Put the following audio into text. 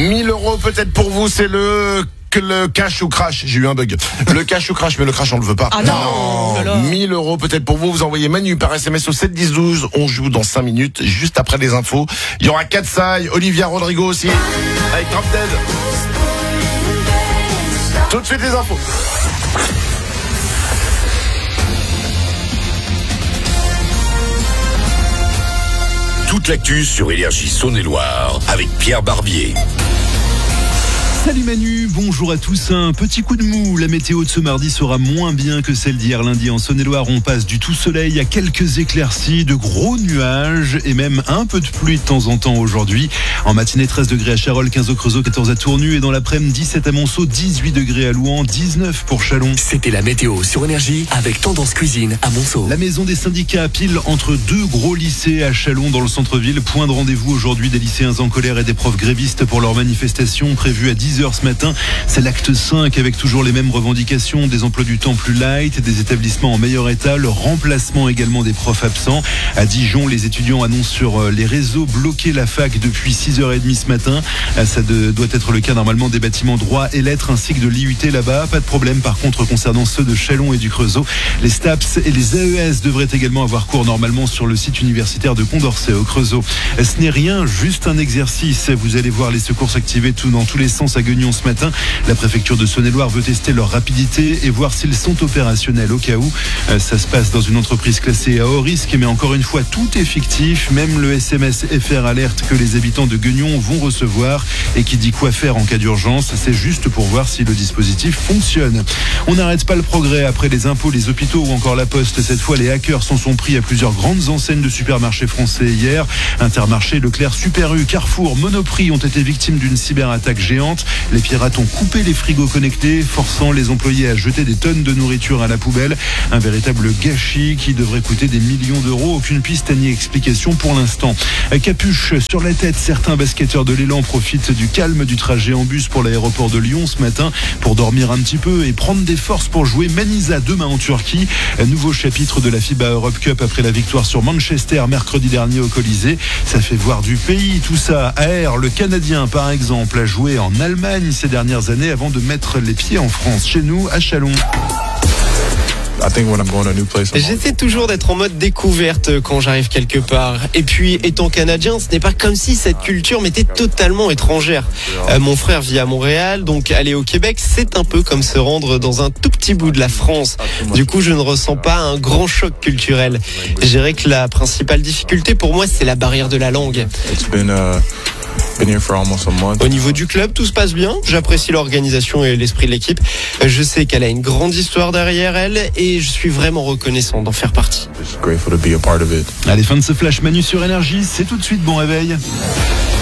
1000 € peut-être pour vous, c'est le cash ou crash. J'ai eu un bug. Le cash ou crash, mais le crash on le veut pas. Ah non. 1000 € peut-être pour vous. Vous envoyez Manu par SMS au 7 10 12. On joue dans 5 minutes, juste après les infos. Il y aura Katsai, Olivia Rodrigo aussi, avec Drop Dead. Tout de suite les infos. Toute l'actu sur Énergie Saône-et-Loire avec Pierre Barbier. Salut Manu, bonjour à tous. Un petit coup de mou. La météo de ce mardi sera moins bien que celle d'hier lundi. En Saône-et-Loire, on passe du tout soleil à quelques éclaircies, de gros nuages et même un peu de pluie de temps en temps aujourd'hui. En matinée, 13 degrés à Charolles, 15 au Creusot, 14 à Tournu et dans l'après-midi, 17 à Monceau, 18 degrés à Louan, 19 pour Châlons. C'était la météo sur Énergie avec Tendance Cuisine à Monceau. La maison des syndicats pile entre deux gros lycées à Châlons dans le centre-ville. Point de rendez-vous aujourd'hui des lycéens en colère et des profs grévistes pour leur manifestation prévue à 10h ce matin. C'est l'acte 5 avec toujours les mêmes revendications, des emplois du temps plus light, des établissements en meilleur état, le remplacement également des profs absents. À Dijon, les étudiants annoncent sur les réseaux bloquer la fac depuis 6h30 ce matin. Ça doit être le cas normalement des bâtiments droit et lettres ainsi que de l'IUT là-bas. Pas de problème par contre concernant ceux de Châlons et du Creusot. Les STAPS et les AES devraient également avoir cours normalement sur le site universitaire de Condorcet au Creusot. Ce n'est rien, juste un exercice. Vous allez voir les secours s'activer dans tous les sens à Guignon ce matin. La préfecture de Saône-et-Loire veut tester leur rapidité et voir s'ils sont opérationnels au cas où. Ça se passe dans une entreprise classée à haut risque, mais encore une fois, tout est fictif. Même le SMS FR alerte que les habitants de Guignon vont recevoir et qui dit quoi faire en cas d'urgence. C'est juste pour voir si le dispositif fonctionne. On n'arrête pas le progrès après les impôts, les hôpitaux ou encore la Poste. Cette fois, les hackers s'en sont pris à plusieurs grandes enseignes de supermarchés français hier. Intermarché, Leclerc, Super U, Carrefour, Monoprix ont été victimes d'une cyberattaque géante. Les pirates ont coupé les frigos connectés, forçant les employés à jeter des tonnes de nourriture à la poubelle. Un véritable gâchis qui devrait coûter des millions d'euros. Aucune piste ni explication pour l'instant. Capuche sur la tête, certains basketteurs de l'Élan profitent du calme du trajet en bus pour l'aéroport de Lyon ce matin pour dormir un petit peu et prendre des forces pour jouer Manisa demain en Turquie. Un nouveau chapitre de la FIBA Europe Cup après la victoire sur Manchester mercredi dernier au Colisée. Ça fait voir du pays, tout ça. AR, le Canadien par exemple, a joué en Allemagne ces dernières années avant de mettre les pieds en France, chez nous à Châlons. J'essaie toujours d'être en mode découverte quand j'arrive quelque part. Et puis, étant canadien, ce n'est pas comme si cette culture m'était totalement étrangère. Mon frère vit à Montréal, donc aller au Québec, c'est un peu comme se rendre dans un tout petit bout de la France. Du coup, je ne ressens pas un grand choc culturel. Je dirais que la principale difficulté pour moi, c'est la barrière de la langue. Au niveau du club, tout se passe bien. J'apprécie l'organisation et l'esprit de l'équipe. Je sais qu'elle a une grande histoire derrière elle et je suis vraiment reconnaissant d'en faire partie. Allez, fin de ce flash Manu sur Énergie. C'est tout de suite, bon réveil.